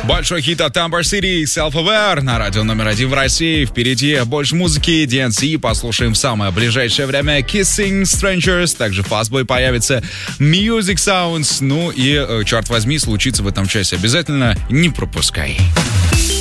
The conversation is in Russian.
Большой хит от Amber City, Self-Aware на радио номер 1 в России. Впереди больше музыки, DNC. Послушаем в самое ближайшее время Kissing Strangers. Также Fastboy появится, Music Sounds. Ну и, черт возьми, случится в этом часе обязательно. Не пропускай.